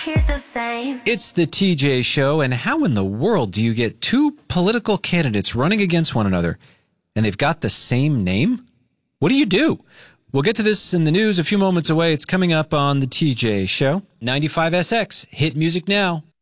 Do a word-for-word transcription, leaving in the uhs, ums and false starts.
hear the same. It's the T J Show, and how in the world do you get two political candidates running against one another, and they've got the same name? What do you do? We'll get to this in the news a few moments away. It's coming up on the T J Show. ninety-five S X, hit music now.